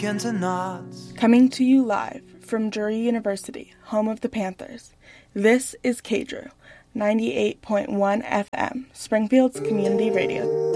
pumpkins and nuts. Coming to you live from Drury University, home of the Panthers, this is KDRU, 98.1 FM, Springfield's community radio.